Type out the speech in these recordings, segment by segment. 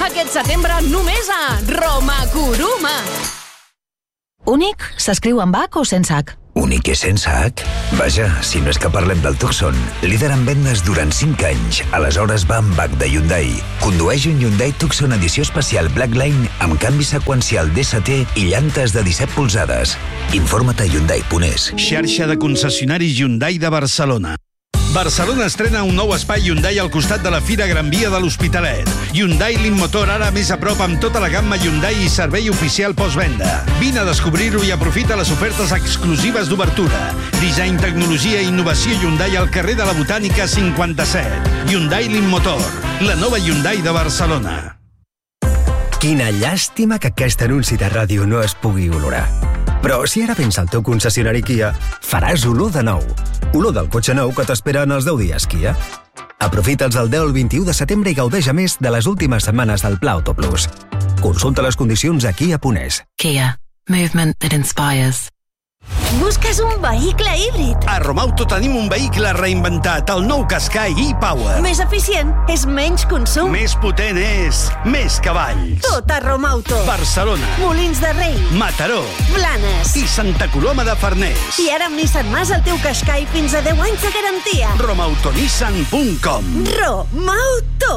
Aquest setembre només a Roma Kuruma. Únic s'escriu amb H o sense H? Únic és sense H? Vaja, si no és que parlem del Tucson, líder en vendes durant 5 anys. Aleshores va amb H de Hyundai. Condueix un Hyundai Tucson edició especial Blackline amb canvi seqüencial DST i llantes de 17 polzades. Informa't a Hyundai.es. Xarxa de concessionaris Hyundai de Barcelona. Barcelona estrena un nou espai Hyundai al costat de la Fira Gran Via de l'Hospitalet. Hyundai Motor ara més a prop amb tota la gamma Hyundai i servei oficial postvenda. Vine a descobrir-ho i aprofita les ofertes exclusives d'obertura. Disseny, tecnologia i innovació Hyundai al carrer de la Botànica 57. Hyundai Motor, la nova Hyundai de Barcelona. Quina llàstima que aquest anunci de ràdio no es pugui olorar. Però si ara vens al teu concessionari Kia, faràs olor de nou. Olor del cotxe nou que t'espera en els 10 dies Kia. Aprofita'ls el 10 al 21 de setembre i gaudeix a més de les últimes setmanes del Pla Auto Plus. Consulta les condicions a Kia.es. Kia. Movement that inspires. Busques un vehicle híbrid. A Romauto tenim un vehicle reinventat, el nou Qashqai e-Power. Més eficient és menys consum. Més potent és més cavalls. Tot a Romauto. Barcelona, Molins de Rei, Mataró Blanes i Santa Coloma de Farners. I ara amb Nissan Mas el teu Qashqai fins a 10 anys de garantia. Romautonissan.com. Romauto.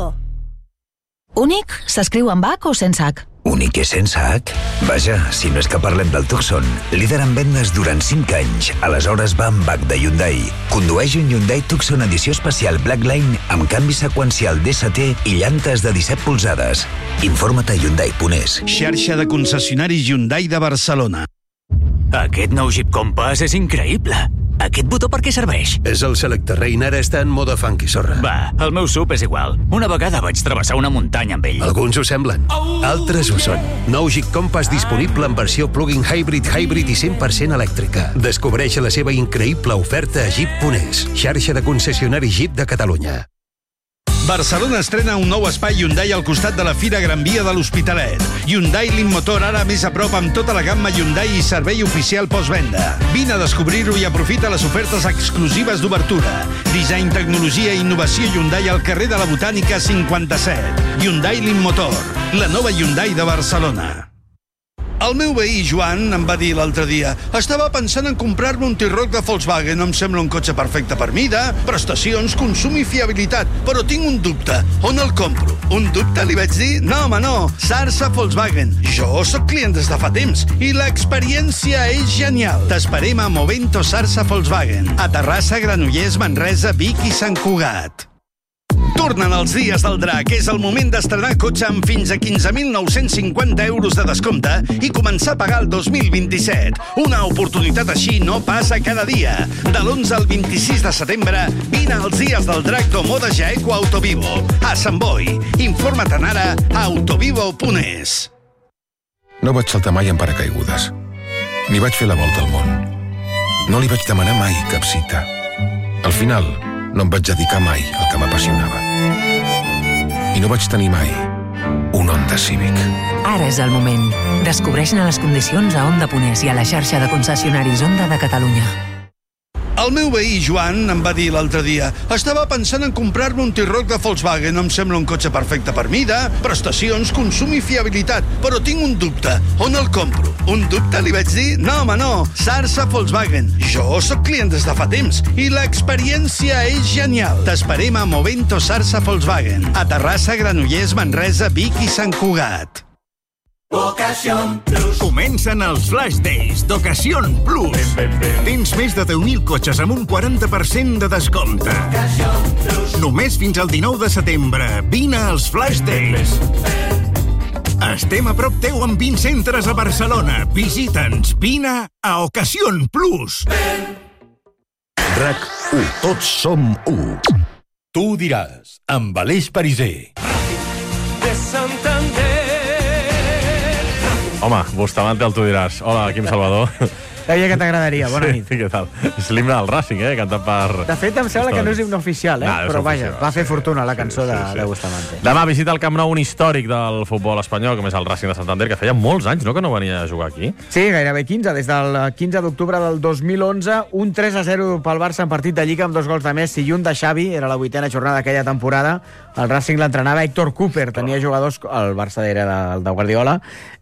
Únic s'escriu amb H o sense H? Únic és sense H? Vaja, si no és que parlem del Tucson, líder en vendes durant 5 anys. Aleshores va amb H de Hyundai. Condueix un Hyundai Tucson edició especial Blackline amb canvi seqüencial DST i llantes de 17 polzades. Informa't a Hyundai.es. Xarxa de concessionaris Hyundai de Barcelona. Aquest nou Jeep Compass és increïble. Aquest botó per què serveix? És el Selecta Rain, ara està en mode funky, sorra. Va, el meu sub és igual. Una vegada vaig travessar una muntanya amb ell. Alguns ho semblen, altres ho són. Nou Jeep Compass disponible en versió plug-in hybrid i 100% elèctrica. Descobreix la seva increïble oferta a Jeep.es, xarxa de concessionaris Jeep de Catalunya. Barcelona estrena un nou espai Hyundai al costat de la Fira Gran Via de l'Hospitalet. Hyundai Motor ara més a prop amb tota la gamma Hyundai i servei oficial postvenda. Vine a descobrir-ho i aprofita les ofertes exclusives d'obertura. Disseny, tecnologia i innovació Hyundai al carrer de la Botànica 57. Hyundai Motor, la nova Hyundai de Barcelona. El meu veí Joan em va dir l'altre dia: estava pensant en comprar-me un T-Roc de Volkswagen. Em sembla un cotxe perfecte per mida, prestacions, consum i fiabilitat. Però tinc un dubte. On el compro? Un dubte, li vaig dir? No, home, no. Sarsa Volkswagen. Jo sóc client des de fa temps i l'experiència és genial. T'esperem a Movento Sarsa Volkswagen. A Terrassa, Granollers, Manresa, Vic i Sant Cugat. Tornen els dies del drac. És el moment d'estrenar cotxe amb fins a 15.950 euros de descompte i començar a pagar el 2027. Una oportunitat així no passa cada dia. De l'11 al 26 de setembre, vine als dies del drac d'Omoda Jaeco Autovivo. A Sant Boi. Informa't-en ara a autovivo.es. No vaig saltar mai en paracaigudes. Ni vaig fer la volta al món. No li vaig demanar mai cap cita. Al final, no em vaig dedicar mai al que m'apassionava. I no vaig tenir mai un Honda Civic. Ara és el moment. Descobreix-ne les condicions a Honda.es i a la xarxa de concessionaris Honda de Catalunya. El meu veí Joan em va dir l'altre dia: estava pensant en comprar-me un T-Roc de Volkswagen. Em sembla un cotxe perfecte per mida, prestacions, consum i fiabilitat. Però tinc un dubte. On el compro? Un dubte, li vaig dir? No, home, no. Sarsa Volkswagen. Jo sóc client des de fa temps i l'experiència és genial. T'esperem a Movento Sarsa Volkswagen. A Terrassa, Granollers, Manresa, Vic i Sant Cugat. Ocasión Plus. Comencen els Flash Days d'Ocasión Plus. Tens més de 10.000 cotxes amb un 40% de descompte. Només fins al 19 de setembre. Vine als Flash Days. Estem a prop teu amb 20 centres a Barcelona. Visita'ns. Vine a Ocasión Plus. RAC1. Tots som u. Tu diràs, amb Aleix Pariser. De Santander. Home, Bustamante el tu diràs. Hola, Quim Salvador. Sabia que t'agradaria, bona nit. Què tal? És l'himne del Racing, cantat per... De fet, em sembla que no és himne oficial, però vaja, va fer fortuna la cançó de Bustamante. Demà visita el Camp Nou un històric del futbol espanyol, com és el Racing de Santander, que feia molts anys, no?, que no venia a jugar aquí. Sí, gairebé 15, des del 15 d'octubre del 2011, un 3-0 pel Barça en partit de Lliga amb 2 gols de Messi i un de Xavi, era la 8ª jornada d'aquella temporada. El Racing l'entrenava Héctor Cooper, tenia jugadors, el Barça era el de Guardiola,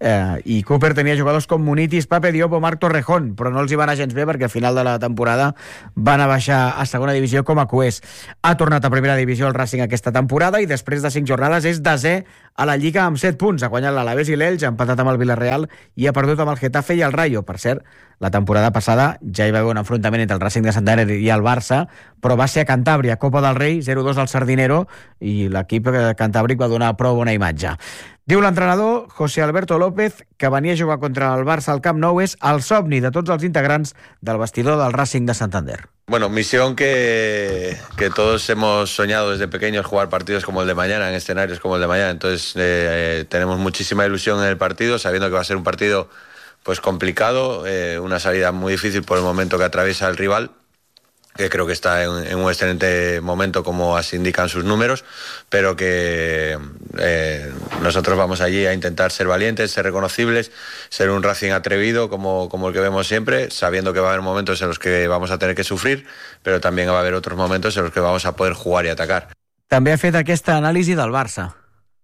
i Cooper tenia jugadors com Munitis, Pape Diop o Marc Torrejón, però no els hi va anar gens bé perquè al final de la temporada van a baixar a segona divisió com a cués. Ha tornat a primera divisió el Racing aquesta temporada i després de 5 jornades és desè a la Lliga amb 7 punts. Ha guanyat l'Alavés i l'Elx, ha empatat amb el Villarreal i ha perdut amb el Getafe i el Rayo. Per cert, la temporada passada ja hi va haver un enfrontament entre el Racing de Santander i el Barça, però va ser a Cantàbria, Copa del Rei, 0-2 al Sardinero, i l'equip cantàbric va donar prou bona imatge. Diu l'entrenador José Alberto López que venir a jugar contra el Barça al Camp Nou és el somni de tots els integrants del vestidor del Racing de Santander. Bueno, misión que todos hemos soñado desde pequeños, jugar partidos como el de mañana, en escenarios como el de mañana. Entonces tenemos muchísima ilusión en el partido, sabiendo que va a ser un partido pues complicado, una salida muy difícil por el momento que atraviesa el rival, que creo que está en un excelente momento como así indican sus números, pero que nosotros vamos allí a intentar ser valientes, ser reconocibles, ser un Racing atrevido como el que vemos siempre, sabiendo que va a haber momentos en los que vamos a tener que sufrir, pero también va a haber otros momentos en los que vamos a poder jugar y atacar. També ha fet aquesta anàlisi del Barça.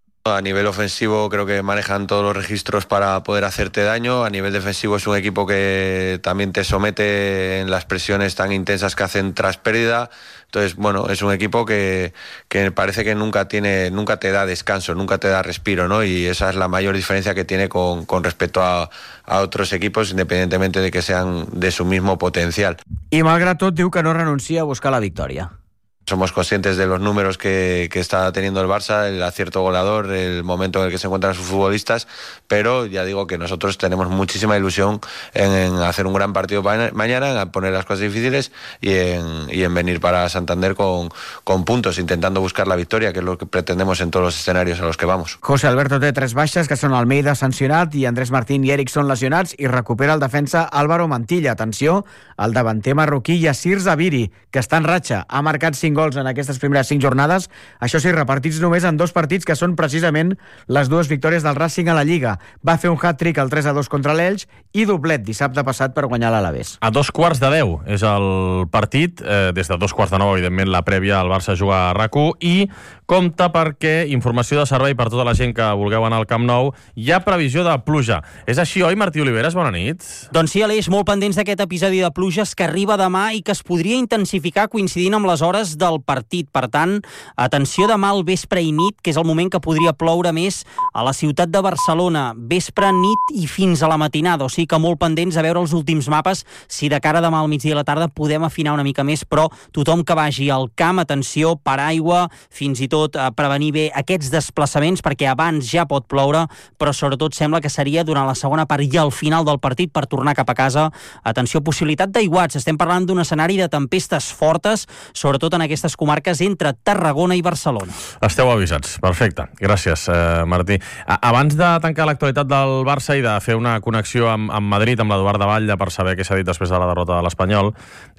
A nivel ofensivo creo que manejan todos los registros para poder hacerte daño. A nivel defensivo es un equipo que también te somete en las presiones tan intensas que hacen tras pérdida. Entonces, bueno, es un equipo que parece que nunca te da descanso, nunca te da respiro, ¿no? Y esa es la mayor diferencia que tiene con respecto a otros equipos, independientemente de que sean de su mismo potencial. I malgrat tot diu que no renuncia a buscar la victòria. Somos conscientes de los números que está teniendo el Barça, el acierto goleador, el momento en el que se encuentran sus futbolistas, pero ya digo que nosotros tenemos muchísima ilusión en hacer un gran partido mañana, en poner las cosas difíciles y en venir para Santander con puntos, intentando buscar la victoria, que es lo que pretendemos en todos los escenarios a los que vamos. José Alberto té 3 baixes, que són Almeida sancionat i Andrés Martín i Erickson lesionats, i recupera el defensa Álvaro Mantilla. Atenció, el davanter marroquí Yassir Zaviri, que està en ratxa, ha marcat 5 gols en aquestes primeres 5 jornades, això sí, repartits només en 2 partits que són precisament les 2 victòries del Racing a la Lliga. Va fer un hat-trick al 3-2 contra l'Elx i doblet dissabte passat per guanyar l'Alavés. A 2:15 és el partit, des de 2:15, evidentment la prèvia al Barça juga a RAC1, i compte perquè, informació de servei per tota la gent que vulgueu anar al Camp Nou, hi ha previsió de pluja. És així, oi, Martí Oliveres? Bona nit. Doncs sí, Aleix, molt pendents d'aquest episodi de pluges que arriba demà i que es podria intensificar coincidint amb les hores del partit. Per tant, atenció demà al vespre i nit, que és el moment que podria ploure més a la ciutat de Barcelona. Vespre, nit i fins a la matinada. O sigui que molt pendents a veure els últims mapes, si de cara a demà al migdia i a la tarda podem afinar una mica més, però tothom que vagi al camp, atenció, paraigua, fins i tot a prevenir bé aquests desplaçaments, perquè abans ja pot ploure, però sobretot sembla que seria durant la segona part i al final del partit per tornar cap a casa. Atenció, possibilitat d'aiguats. Estem parlant d'un escenari de tempestes fortes, sobretot en aquestes comarques entre Tarragona i Barcelona. Esteu avisats. Perfecte. Gràcies, Martí. Abans de tancar l'actualitat del Barça i de fer una connexió amb Madrid, amb l'Eduard de Batlle, per saber què s'ha dit després de la derrota de l'Espanyol,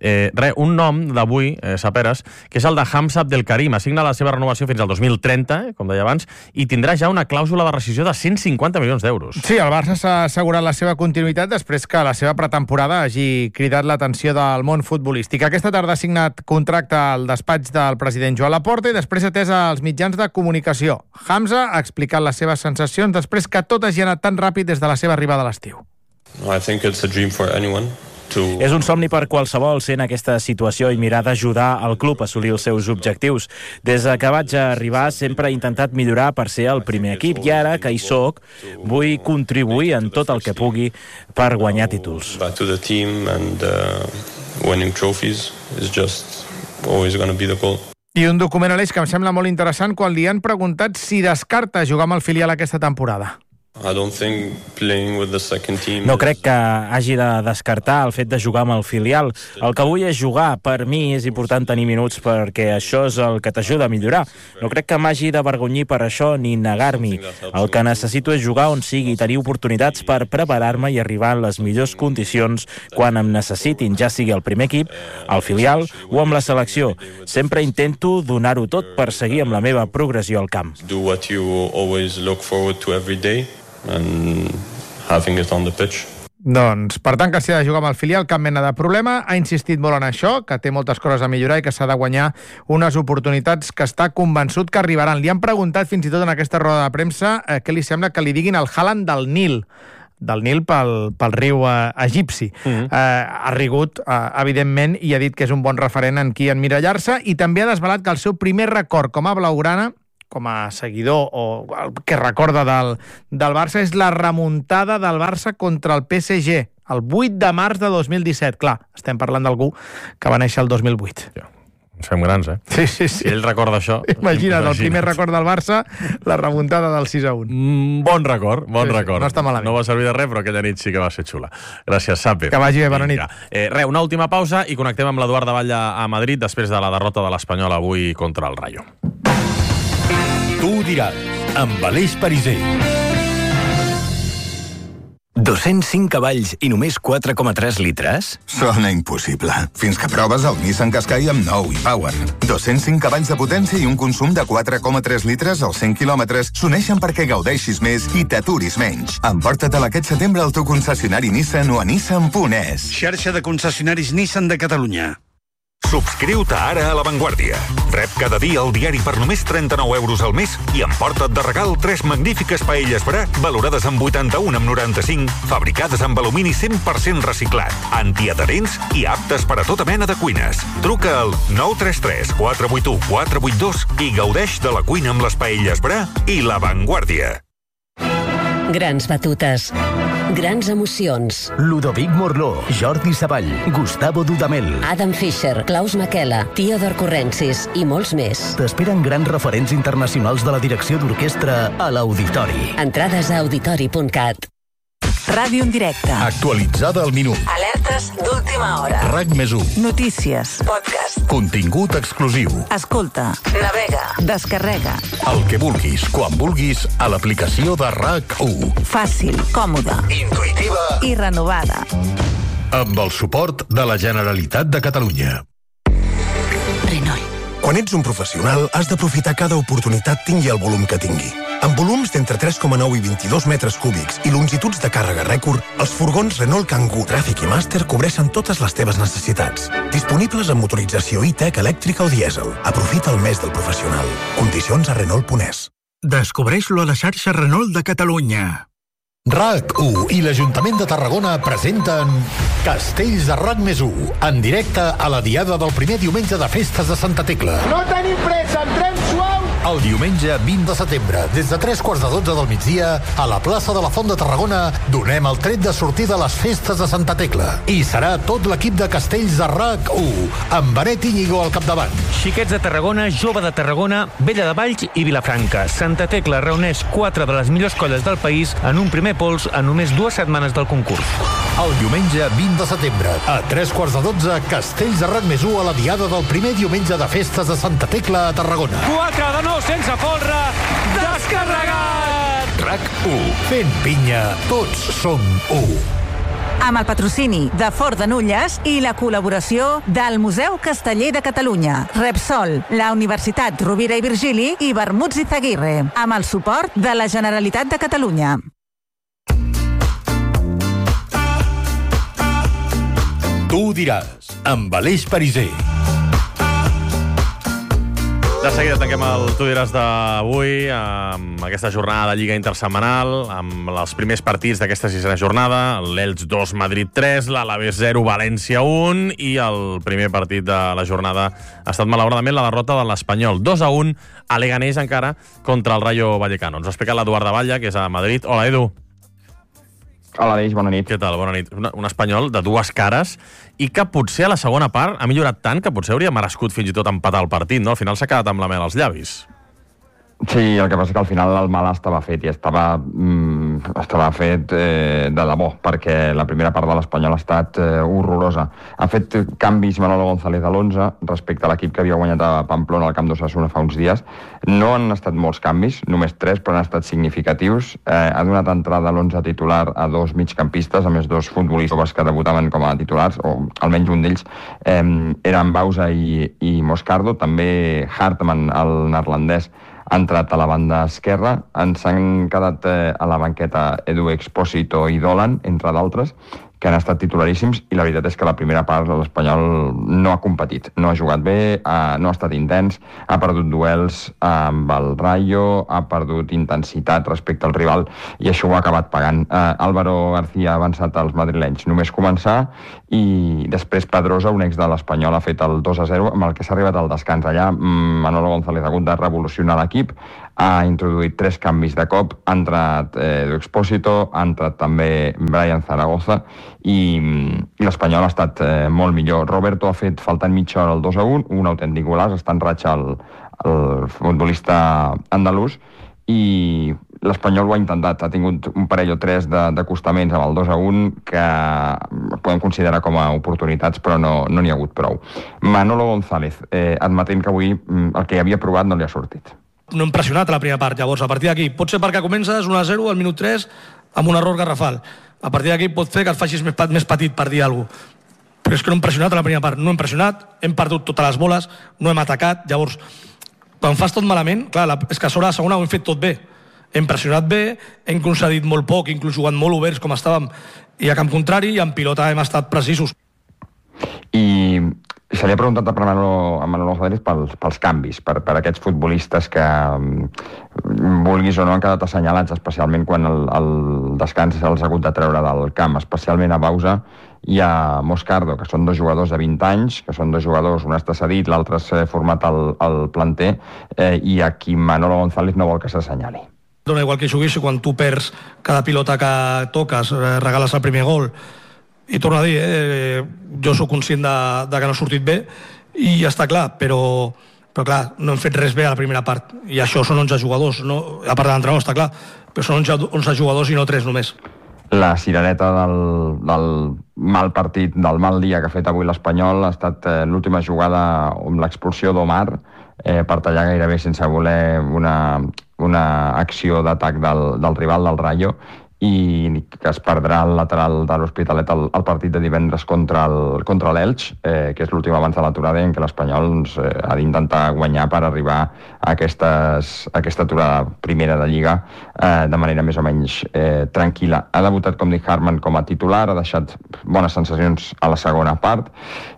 un nom d'avui, Saperes, que és el de Hamza Abdelkarim. Assigna la seva renovació fins al 2030, com deia abans, i tindrà ja una clàusula de rescissió de 150 milions d'euros. Sí, el Barça s'ha assegurat la seva continuïtat després que la seva pretemporada hagi cridat l'atenció del món futbolístic. Aquesta tarda ha signat contracte al despatx del president Joan Laporta i després atès als mitjans de comunicació. Hamza ha explicat les seves sensacions després que tot hagi anat tan ràpid des de la seva arribada a l'estiu. I think it's a dream for anyone. És un somni per qualsevol ser en aquesta situació i mirar d'ajudar el club a assolir els seus objectius. Des que vaig arribar sempre he intentat millorar per ser el primer equip i ara que hi soc vull contribuir en tot el que pugui per guanyar títols. To the team and winning trophies is just always going to be the goal. I un document, Aleix, que em sembla molt interessant quan li han preguntat si descarta jugar amb el filial aquesta temporada. No crec que hagi de descartar el fet de jugar amb el filial. El que vull és jugar. Per mi és important tenir minuts perquè això és el que t'ajuda a millorar. No crec que m'hagi d'avergonyir per això ni negar-m'hi. El que necessito és jugar on sigui, tenir oportunitats per preparar-me i arribar en les millors condicions quan em necessitin, ja sigui el primer equip, el filial o amb la selecció. Sempre intento donar-ho tot per seguir amb la meva progressió al camp. Do what you always look forward to every day and having it on the pitch. Doncs, per tant, que s'ha de jugar amb el filial, cap mena de problema. Ha insistit molt en això, que té moltes coses a millorar i que s'ha de guanyar unes oportunitats que està convençut que arribaran. Li han preguntat fins i tot en aquesta roda de premsa què li sembla que li diguin el Haaland del Nil pel riu egipci. Ha rigut, evidentment, i ha dit que és un bon referent en qui emmirallar-se, i també ha desvelat que el seu primer record com a blaugrana, com a seguidor o el que recorda del Barça, és la remuntada del Barça contra el PSG, el 8 de març de 2017. Clar, estem parlant d'algú que va néixer el 2008. Ens fem grans, Sí. Si ell recorda això... Imagina't, el primer record del Barça, la remuntada del 6-1. Bon record. No està malament. No va servir de res, però aquella nit sí que va ser xula. Gràcies, Saper. Que vagi bé, bona nit. Una última pausa i connectem amb l'Eduard de Batlle a Madrid després de la derrota de l'Espanyol avui contra el Rayo. Tu diràs, amb Aleix Pariser. 205 cavalls i només 4,3 litres? Sona impossible. Fins que proves el Nissan Qashqai amb nou e-Power. 205 cavalls de potència i un consum de 4,3 litres als 100 quilòmetres s'uneixen perquè gaudeixis més i t'aturis menys. Emporta-te'l aquest setembre al teu concessionari Nissan o a nissan.es. Xarxa de concessionaris Nissan de Catalunya. Subscriu-te ara a La Vanguardia. Rep cada dia el diari per només 39 euros al mes i emporta't de regal 3 magnífiques paelles Bra valorades amb 81,95, fabricades amb alumini 100% reciclat, antiadherents i aptes per a tota mena de cuines. Truca al 933 481 482 i gaudeix de la cuina amb les paelles Bra i La Vanguardia. Grans batutes. Grans emocions. Ludovic Morló, Jordi Savall, Gustavo Dudamel, Adam Fischer, Klaus Makela, Theodor Currencis i molts més. T'esperen grans referents internacionals de la direcció d'orquestra a l'Auditori. Entrades a auditori.cat. Ràdio en directe. Actualitzada al minut. Alertes d'última hora. RAC+1. Notícies. Podcast. Contingut exclusiu. Escolta. Navega. Descarrega. El que vulguis, quan vulguis, a l'aplicació de RAC1. Fàcil, còmoda, intuïtiva i renovada. Amb el suport de la Generalitat de Catalunya. Renault. Quan ets un professional, has d'aprofitar cada oportunitat tingui el volum que tingui. Amb volums d'entre 3,9 i 22 metres cúbics i longituds de càrrega rècord, els furgons Renault Kangoo, Tràfic i Master cobreixen totes les teves necessitats. Disponibles amb motorització e-tech elèctrica o dièsel. Aprofita el mes del professional. Condicions a Renault.es. Descobreix-lo a la xarxa Renault de Catalunya. RAC1 i l'Ajuntament de Tarragona presenten Castells de RAC+1 en directe a la diada del primer diumenge de festes de Santa Tecla. No tenim pressa, entrem suau! El diumenge 20 de setembre, des de 3:45 del migdia, a la plaça de la Font de Tarragona, donem el tret de sortida a les festes de Santa Tecla. I serà tot l'equip de Castells de RAC1, amb Benet Íñigo al capdavant. Xiquets de Tarragona, Jove de Tarragona, Vella de Valls i Vilafranca. Santa Tecla reuneix 4 de les millors colles del país en un primer pols en només 2 setmanes del concurs. El diumenge 20 de setembre, a 3:15, Castells de RAC+1 a la diada del primer diumenge de festes de Santa Tecla a Tarragona. 4 de 9 sense folre, descarregat! RAC1, fent pinya, tots som 1. Amb el patrocini de Fort de Nulles i la col·laboració del Museu Casteller de Catalunya, Repsol, la Universitat Rovira i Virgili i Bermuds i Zaguirre, amb el suport de la Generalitat de Catalunya. Tu diràs, amb Aleix Pariser. De seguida tanquem el Tu diràs d'avui amb aquesta jornada de Lliga Intersetmanal, amb els primers partits d'aquesta 6a jornada, l'Elx 2, Madrid 3, l'Alavés 0, València 1, i el primer partit de la jornada ha estat malauradament la derrota de l'Espanyol 2-1 a Leganés encara contra el Rayo Vallecano. Ens ho ha explicat l'Eduard de Batlle, que és a Madrid. Hola, Edu. Hola, Aleix, bona nit. Què tal? Bona nit. Un espanyol de dues cares i que potser a la segona part ha millorat tant que potser hauria merescut fins i tot empatar el partit, no? Al final s'ha quedat amb la mel als llavis. Sí, el que passa és que al final el mal estava fet i estava estava fet de debò, perquè la primera part de l'Espanyol ha estat horrorosa. Ha fet canvis Manolo González a l'11 respecte a l'equip que havia guanyat a Pamplona al camp d'Osasuna fa uns dies. No han estat molts canvis, només 3, però han estat significatius. Ha donat entrada a l'11 titular a 2 migcampistes, a més 2 futbolistes que debutaven com a titulars, o almenys un d'ells eren Bausa i Moscardo. També Hartmann, el neerlandès, ha entrat a la banda esquerra. Ens han quedat a la banqueta Edu Expósito i Dolan, entre d'altres, que han estat titularíssims, i la veritat és que la primera part l'Espanyol no ha competit, no ha jugat bé, no ha estat intens, ha perdut duels amb el Rayo, ha perdut intensitat respecte al rival, i això ho ha acabat pagant. Álvaro García ha avançat als madrilenys només començar, i després Pedrosa, un ex de l'Espanyol, ha fet el 2-0, amb el que s'ha arribat al descans. Allà Manolo González ha hagut de revolucionar l'equip, ha introduït 3 canvis de cop, ha entrat Expósito, ha entrat també Brian Zaragoza, i l'Espanyol ha estat molt millor. Roberto ha fet, faltant mitja hora, el 2-1, un autèntic golaç, està en ratxa el futbolista andalús, i l'Espanyol ho ha intentat, ha tingut un parell o 3 d'acostaments amb el 2-1 que podem considerar com a oportunitats, però no n'hi ha hagut prou. Manolo González, admetent que avui el que havia provat no li ha sortit. No hem pressionat a la primera part, llavors a partir d'aquí pot ser perquè comences 1-0 al minut 3 amb un error garrafal, a partir d'aquí pot fer que et facis més petit per dir alguna cosa, però és que no hem pressionat a la primera part, no hem pressionat, hem perdut totes les boles, no hem atacat. Llavors quan fas tot malament, clar, és que a sobre la segona ho hem fet tot bé, hem pressionat bé, hem concedit molt poc, inclús jugant molt oberts com estàvem, i a camp contrari, i en pilota hem estat precisos. I se li ha preguntat a Manolo González pels canvis, per aquests futbolistes que, vulguis o no, han quedat assenyalats, especialment quan el descans se'ls ha hagut de treure del camp, especialment a Bausa i a Moscardo, que són 2 jugadors de 20 anys, que són 2 jugadors, un està cedit, l'altre s'ha format al planter, i a qui Manolo González no vol que s'assenyali. Dona igual que juguis, quan tu perds cada pilota que toques, regales el primer gol, i torno a dir, jo sóc conscient de que no ha sortit bé, i ja està clar, però clar, no hem fet res bé a la primera part, i això són 11 jugadors, a part de l'entrenador, està clar, però són 11 jugadors i no 3 només. La cirereta del mal partit, del mal dia que ha fet avui l'Espanyol ha estat l'última jugada amb l'expulsió d'Omar, per tallar gairebé sense voler una acció d'atac del rival, del Rayo, i que es perdrà el lateral de l'Hospitalet al partit de divendres contra l'Elx, que és l'últim abans de l'aturada, en què l'Espanyol ha d'intentar guanyar per arribar a aquesta aturada primera de Lliga de manera més o menys tranquil·la. Ha debutat, com dic, Hartmann com a titular, ha deixat bones sensacions a la segona part,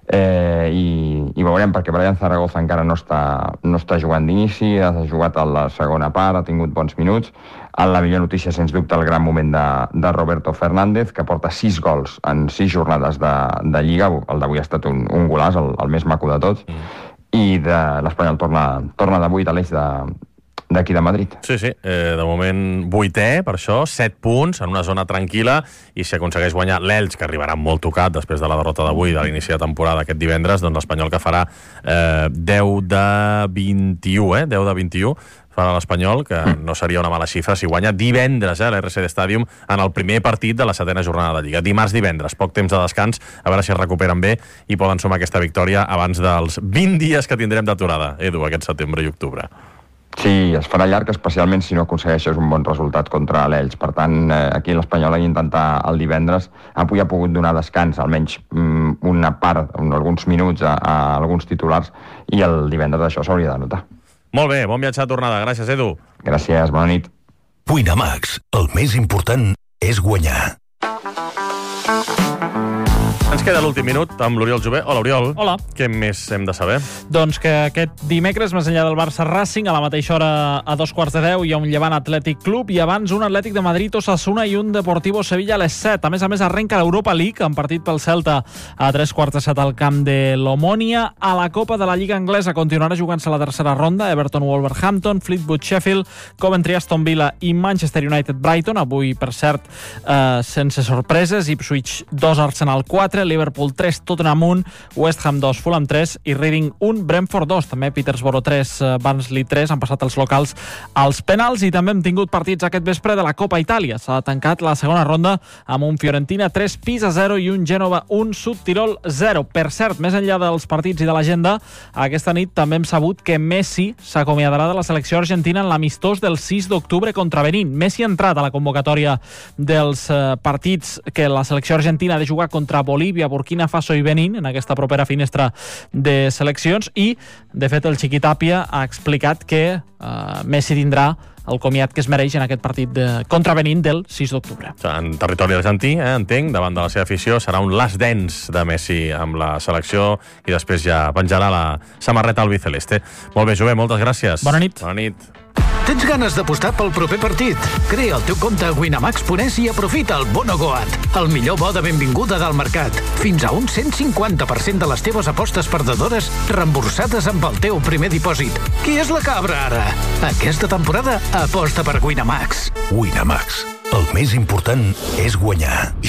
i veurem, perquè Brian Zaragoza encara no està jugant d'inici, ha jugat a la segona part, ha tingut bons minuts. La millor notícia, sens dubte, el gran moment de Roberto Fernández, que porta 6 gols en 6 jornades de Lliga. El d'avui ha estat un golaç, el més maco de tots, i l'Espanyol torna de 8 a l'eix d'aquí de Madrid. Sí, de moment 8è, per això, 7 punts, en una zona tranquil·la, i si aconsegueix guanyar l'Elx, que arribarà molt tocat després de la derrota d'avui, de l'inici de temporada aquest divendres, doncs l'Espanyol que farà 10 de 21, 10 de 21, farà l'Espanyol, que no seria una mala xifra si guanya divendres a l'RCD Stadium en el primer partit de la 7ª jornada de Lliga. Dimarts-divendres, poc temps de descans, a veure si es recuperen bé i poden sumar aquesta victòria abans dels 20 dies que tindrem d'aturada, Edu, aquest setembre i octubre. Sí, es farà llarg, especialment si no aconsegueixes un bon resultat contra l'Elx. Per tant, aquí l'Espanyol ha d'intentar el divendres. Avui ha pogut donar descans, almenys una part, alguns minuts a alguns titulars, i el divendres això s'hauria de notar. Molt bé, bon viatge de tornada. Gràcies, Edu. Gràcies, bona nit. Winamax, el més important és guanyar. Ens queda l'últim minut amb l'Oriol Jové. Hola, Oriol. Hola. Què més hem de saber? Doncs que aquest dimecres, més enllà del Barça-Racing, a la mateixa hora, a 2:15, hi ha un Llevant Atlètic Club i abans un Atlètic de Madrid, Osasuna i un Deportivo Sevilla a les 7. A més, arrenca l'Europa League, en partit pel Celta a 3:15 al camp de l'Omònia. A la Copa de la Lliga Anglesa continuarà jugant-se la tercera ronda, Everton-Wolverhampton, Fleetwood-Sheffield, Coventry-Aston Villa i Manchester United-Brighton. Avui, per cert, sense sorpreses, Ipswich 2, Arsenal 4, 11, Liverpool 3, Tottenham 1, West Ham 2, Fulham 3 i Reading 1, Brentford 2. També Peterborough 3, Barnsley 3. Han passat els locals als penals i també hem tingut partits aquest vespre de la Copa Itàlia. S'ha tancat la segona ronda amb un Fiorentina 3, Pisa 0 i un Gènova 1, Sud Tirol 0. Per cert, més enllà dels partits i de l'agenda, aquesta nit també hem sabut que Messi s'acomiadarà de la selecció argentina en l'amistós del 6 d'octubre contra Benín. Messi ha entrat a la convocatòria dels partits que la selecció argentina ha de jugar contra Bolívia, Burkina Faso i Benín en aquesta propera finestra de seleccions i, de fet, el Chiqui Tapia ha explicat que Messi tindrà el comiat que es mereix en aquest partit contra Benín del 6 d'octubre. En territori argentí, entenc, davant de la seva afició, serà un last dance de Messi amb la selecció i després ja penjarà la samarreta albiceleste. Molt bé, Jové, moltes gràcies. Bona nit. Bona nit. Tens ganes d'apostar pel proper partit? Crea el teu compte a Winamax.es i aprofita el Bono Goat, el millor bo de benvinguda del mercat. Fins a un 150% de les teves apostes perdedores reemborsades amb el teu primer dipòsit. Qui és la cabra ara? Aquesta temporada aposta per Winamax. Winamax. El més important és guanyar.